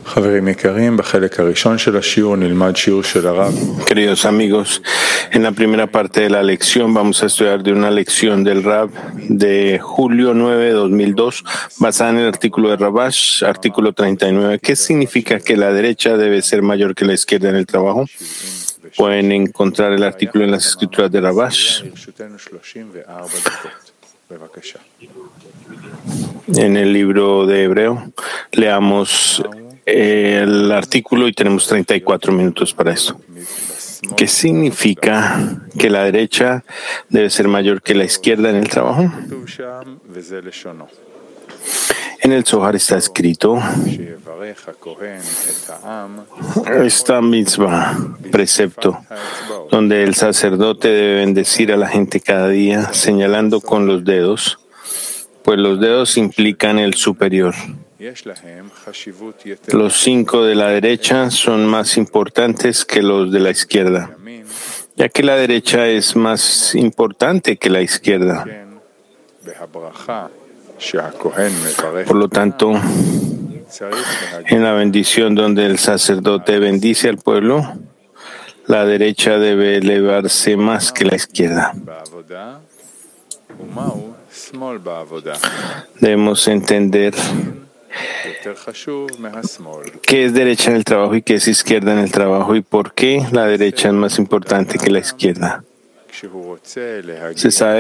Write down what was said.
Queridos amigos, en la primera parte de la lección vamos a estudiar de una lección del Rab de julio 9, 2002, basada en el artículo de Rabash, artículo 39. ¿Qué significa que la derecha debe ser mayor que la izquierda en el trabajo? Pueden encontrar el artículo en las escrituras de Rabash. En el libro de Hebreo, leamos el artículo y tenemos 34 minutos para eso. ¿Qué significa que la derecha debe ser mayor que la izquierda en el trabajo? En el Zohar está escrito esta misma precepto, donde el sacerdote debe bendecir a la gente cada día, señalando con los dedos, pues los dedos implican el superior. Los 5 de la derecha son más importantes que los de la izquierda, ya que la derecha es más importante que la izquierda. Por lo tanto, en la bendición donde el sacerdote bendice al pueblo, la derecha debe elevarse más que la izquierda. Debemos entender qué es derecha en el trabajo y qué es izquierda en el trabajo y por qué la derecha es más importante que la izquierda. Se sabe